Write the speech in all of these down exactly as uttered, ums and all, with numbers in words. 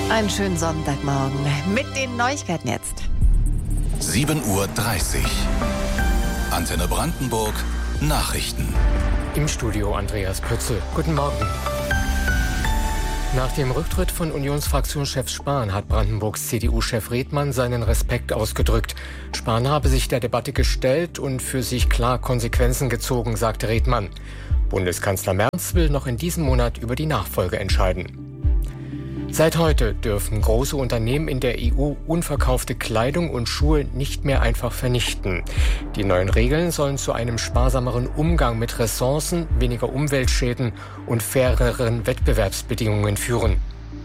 Einen schönen Sonntagmorgen mit den Neuigkeiten jetzt. sieben Uhr dreißig. Antenne Brandenburg. Nachrichten. Im Studio Andreas Pützel. Guten Morgen. Nach dem Rücktritt von Unionsfraktionschef Spahn hat Brandenburgs C D U-Chef Redmann seinen Respekt ausgedrückt. Spahn habe sich der Debatte gestellt und für sich klar Konsequenzen gezogen, sagte Redmann. Bundeskanzler Merz will noch in diesem Monat über die Nachfolge entscheiden. Seit heute dürfen große Unternehmen in der E U unverkaufte Kleidung und Schuhe nicht mehr einfach vernichten. Die neuen Regeln sollen zu einem sparsameren Umgang mit Ressourcen, weniger Umweltschäden und faireren Wettbewerbsbedingungen führen.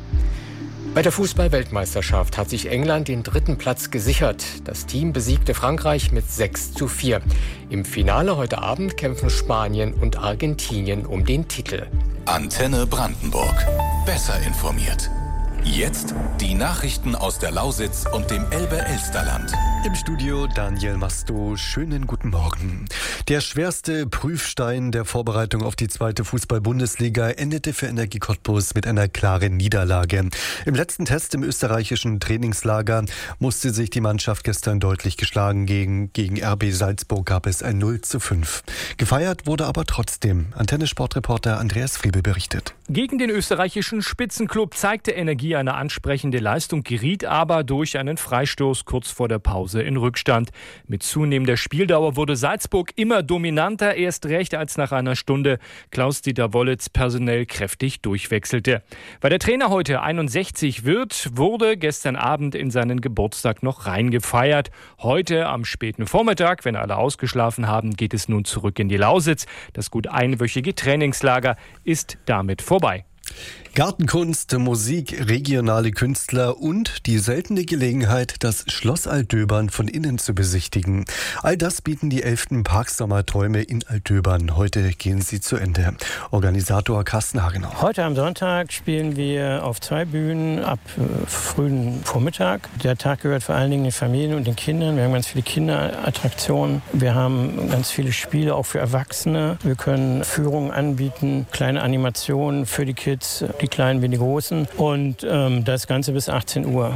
Bei der Fußball-Weltmeisterschaft hat sich England den dritten Platz gesichert. Das Team besiegte Frankreich mit sechs zu vier. Im Finale heute Abend kämpfen Spanien und Argentinien um den Titel. Antenne Brandenburg. Besser informiert. Jetzt die Nachrichten aus der Lausitz und dem Elbe-Elsterland. Im Studio Daniel Masto. Schönen guten Morgen. Der schwerste Prüfstein der Vorbereitung auf die zweite Fußball-Bundesliga endete für Energie Cottbus mit einer klaren Niederlage. Im letzten Test im österreichischen Trainingslager musste sich die Mannschaft gestern deutlich geschlagen. Gegen, gegen R B Salzburg gab es ein null zu fünf. Gefeiert wurde aber trotzdem. Antenne-Sportreporter Andreas Friebel berichtet. Gegen den österreichischen Spitzenklub zeigte Energie eine ansprechende Leistung, geriet aber durch einen Freistoß kurz vor der Pause in Rückstand. Mit zunehmender Spieldauer wurde Salzburg immer dominanter, erst recht als nach einer Stunde Klaus-Dieter Wollitz personell kräftig durchwechselte. Weil der Trainer heute einundsechzig wird, wurde gestern Abend in seinen Geburtstag noch reingefeiert. Heute am späten Vormittag, wenn alle ausgeschlafen haben, geht es nun zurück in die Lausitz. Das gut einwöchige Trainingslager ist damit vorbei. Gartenkunst, Musik, regionale Künstler und die seltene Gelegenheit, das Schloss Altdöbern von innen zu besichtigen. All das bieten die elften Parksommerträume in Altdöbern. Heute gehen sie zu Ende. Organisator Carsten Hagenau. Heute am Sonntag spielen wir auf zwei Bühnen ab äh, frühen Vormittag. Der Tag gehört vor allen Dingen den Familien und den Kindern. Wir haben ganz viele Kinderattraktionen. Wir haben ganz viele Spiele auch für Erwachsene. Wir können Führungen anbieten, kleine Animationen für die Kids, die Kleinen wie die Großen. Und ähm, das Ganze bis achtzehn Uhr.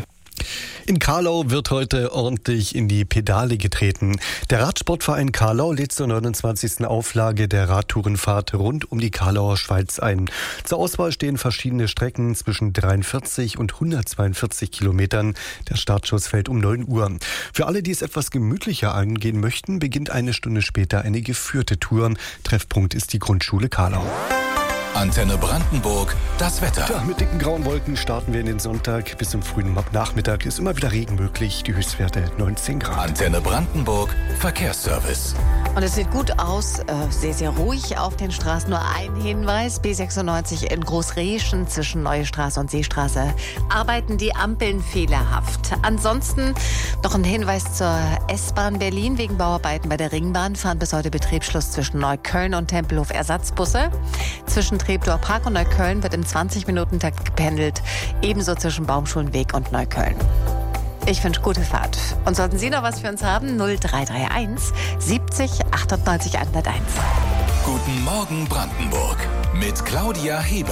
In Karlau wird heute ordentlich in die Pedale getreten. Der Radsportverein Karlau lädt zur neunundzwanzigsten Auflage der Radtourenfahrt rund um die Karlauer Schweiz ein. Zur Auswahl stehen verschiedene Strecken zwischen dreiundvierzig und hundertzweiundvierzig Kilometern. Der Startschuss fällt um neun Uhr. Für alle, die es etwas gemütlicher angehen möchten, beginnt eine Stunde später eine geführte Tour. Treffpunkt ist die Grundschule Karlau. Antenne Brandenburg, das Wetter. Ja, mit dicken grauen Wolken starten wir in den Sonntag. Bis zum frühen Nachmittag ist immer wieder Regen möglich. Die Höchstwerte neunzehn Grad. Antenne Brandenburg, Verkehrsservice. Und es sieht gut aus, äh, sehr, sehr ruhig auf den Straßen. Nur ein Hinweis, B sechsundneunzig in Großreschen zwischen Neue Straße und Seestraße arbeiten die Ampeln fehlerhaft. Ansonsten noch ein Hinweis zur S-Bahn Berlin. Wegen Bauarbeiten bei der Ringbahn fahren bis heute Betriebsschluss zwischen Neukölln und Tempelhof Ersatzbusse. Zwischen Treptower Park und Neukölln wird im zwanzig-Minuten-Takt gependelt. Ebenso zwischen Baumschulenweg und Neukölln. Ich wünsche gute Fahrt. Und sollten Sie noch was für uns haben, null drei drei eins siebzig achtundneunzig hunderteins. Guten Morgen Brandenburg mit Claudia Heber.